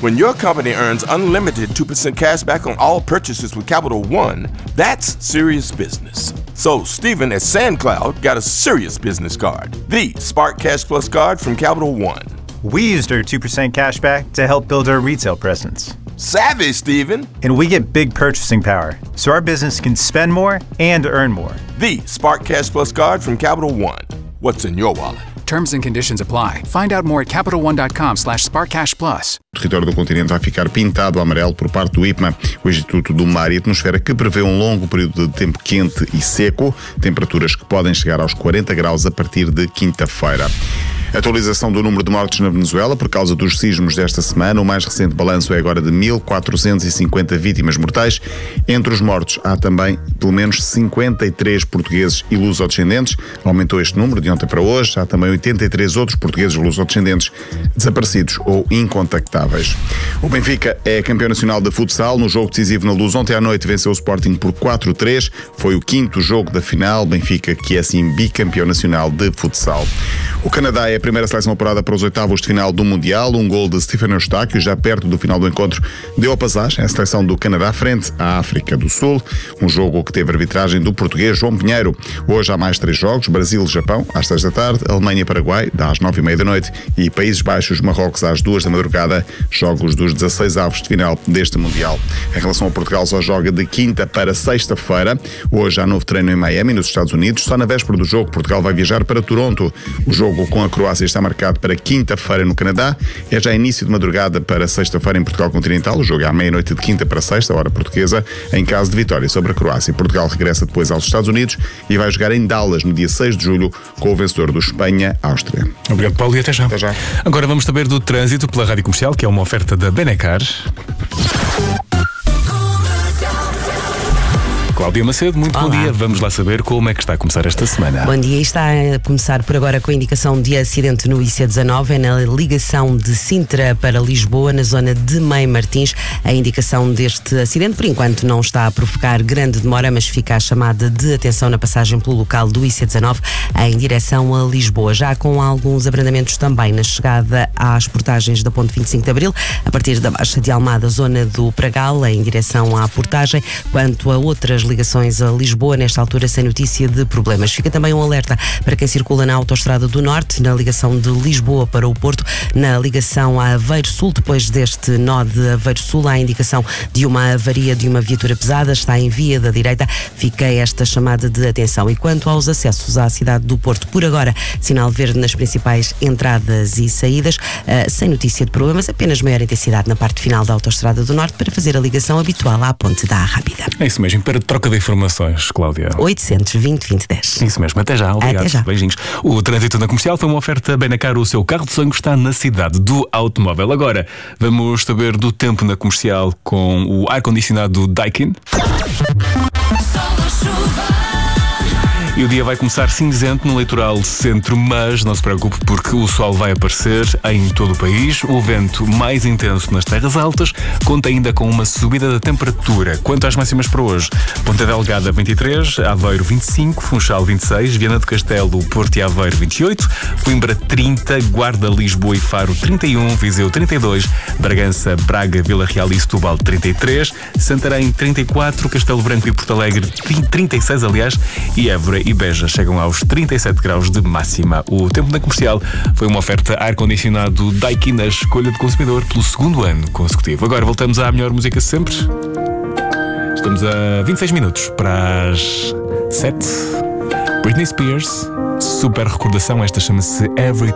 When your company earns unlimited 2% cash back on all purchases with Capital One, that's serious business. So Stephen at SandCloud got a serious business card, the Spark Cash Plus card from Capital One. We used our 2% cash back to help build our retail presence. Savvy, Stephen. And we get big purchasing power, so our business can spend more and earn more. The Spark Cash Plus card from Capital One. What's in your wallet? Terms and conditions apply. Find out more at CapitalOne.com/SparkCashPlus. O território do continente vai ficar pintado amarelo por parte do IPMA, o Instituto do Mar e Atmosfera, que prevê um longo período de tempo quente e seco, temperaturas que podem chegar aos 40 graus a partir de quinta-feira. Atualização do número de mortes na Venezuela por causa dos sismos desta semana. O mais recente balanço é agora de 1.450 vítimas mortais. Entre os mortos há também pelo menos 53 portugueses e lusodescendentes. Aumentou este número de ontem para hoje. Há também 83 outros portugueses lusodescendentes desaparecidos ou incontactáveis. O Benfica é campeão nacional de futsal. No jogo decisivo na Luz, ontem à noite venceu o Sporting por 4-3. Foi o quinto jogo da final. Benfica, que é assim bicampeão nacional de futsal. O Canadá é a primeira seleção apurada para os oitavos de final do Mundial. Um gol de Stephen Eustáquio, já perto do final do encontro, deu a passagem à seleção do Canadá frente à África do Sul. Um jogo que teve arbitragem do português João Pinheiro. Hoje há mais 3 jogos: Brasil-Japão às 6 da tarde, Alemanha-Paraguai às 9h30 da noite e Países Baixos-Marrocos às 2 da madrugada, jogos dos 16 avos de final deste Mundial. Em relação ao Portugal, só joga de quinta para sexta-feira. Hoje há novo treino em Miami, nos Estados Unidos. Só na véspera do jogo, Portugal vai viajar para Toronto. O jogo com a Croácia está marcado para quinta-feira no Canadá. É já início de madrugada para sexta-feira em Portugal continental. O jogo é à meia-noite de quinta para sexta, hora portuguesa, em caso de vitória sobre a Croácia. Portugal regressa depois aos Estados Unidos e vai jogar em Dallas no dia 6 de julho com o vencedor do Espanha-Áustria. Obrigado, Paulo, e até já. Até já. Agora vamos saber do trânsito pela Rádio Comercial, que é uma oferta da Benecar. Cláudia Macedo, muito Olá. Bom dia. Vamos lá saber como é que está a começar esta semana. Bom dia, está a começar por agora com a indicação de acidente no IC19, é na ligação de Sintra para Lisboa, na zona de Mãe Martins. A indicação deste acidente, por enquanto, não está a provocar grande demora, mas fica a chamada de atenção na passagem pelo local do IC19 em direção a Lisboa. Já com alguns abrandamentos também na chegada às portagens da Ponte 25 de Abril, a partir da Baixa de Almada, zona do Pragal, em direção à portagem. Quanto a outras ligações a Lisboa, nesta altura sem notícia de problemas. Fica também um alerta para quem circula na Autostrada do Norte, na ligação de Lisboa para o Porto, na ligação a Aveiro Sul. Depois deste nó de Aveiro Sul, há a indicação de uma avaria de uma viatura pesada, está em via da direita, fica esta chamada de atenção. E quanto aos acessos à cidade do Porto, por agora, sinal verde nas principais entradas e saídas, sem notícia de problemas, apenas maior intensidade na parte final da Autostrada do Norte para fazer a ligação habitual à Ponte da Rápida. É isso mesmo, para troca de informações, Cláudia. 820-2010. Isso mesmo, até já, obrigado. Até já. Beijinhos. O trânsito na Comercial foi uma oferta Benecar. O seu carro de sonho está na cidade do automóvel. Agora, vamos saber do tempo na Comercial com o ar-condicionado Daikin. E o dia vai começar cinzento no litoral centro, mas não se preocupe porque o sol vai aparecer em todo o país. O vento mais intenso nas terras altas conta ainda com uma subida da temperatura. Quanto às máximas para hoje, Ponta Delgada 23, Aveiro 25, Funchal 26, Viana do Castelo, Porto e Aveiro 28, Coimbra 30, Guarda, Lisboa e Faro 31, Viseu 32, Bragança, Braga, Vila Real e Setúbal 33, Santarém 34, Castelo Branco e Porto Alegre 36, aliás, e Évora e Beja chegam aos 37 graus de máxima. O tempo na Comercial foi uma oferta ar-condicionado Daikin, na escolha do consumidor pelo segundo ano consecutivo. Agora voltamos à melhor música sempre. Estamos a 26 minutos para as 7. Britney Spears, super recordação, esta chama-se Every